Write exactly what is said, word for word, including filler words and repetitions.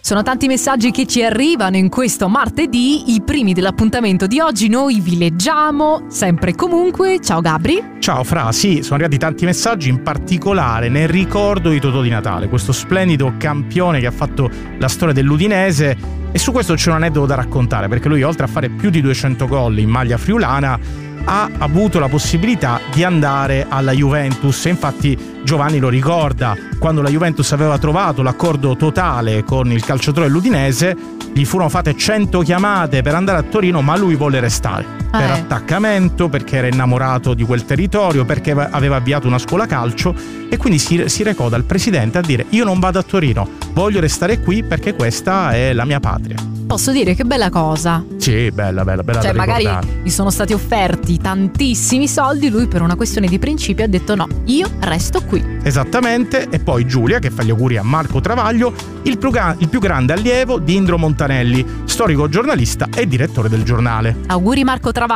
Sono tanti messaggi che ci arrivano in questo martedì, i primi dell'appuntamento di oggi noi vi leggiamo sempre e comunque. Ciao Gabri. Ciao Fra, sì, sono arrivati tanti messaggi, in particolare nel ricordo di Totò Di Natale, questo splendido campione che ha fatto la storia dell'Udinese, e su questo c'è un aneddoto da raccontare, perché lui, oltre a fare più di duecento gol in maglia friulana, ha avuto la possibilità di andare alla Juventus. E infatti Giovanni lo ricorda, quando la Juventus aveva trovato l'accordo totale con il calciatore dell'Udinese, gli furono fatte cento chiamate per andare a Torino, ma lui volle restare ah, per eh. attaccamento, perché era innamorato di quel territorio, perché aveva avviato una scuola calcio, e quindi si, si recò dal presidente a dire: io non vado a Torino, voglio restare qui perché questa è la mia patria. Posso dire che bella cosa. Sì, bella, bella, bella. Cioè da magari ricordare. gli sono stati offerti tantissimi soldi, lui per una questione di principio ha detto no, io resto qui. Esattamente. E poi Giulia, che fa gli auguri a Marco Travaglio, il più, ga- il più grande allievo di Indro Montanelli, storico giornalista e direttore del giornale. Auguri Marco Travaglio.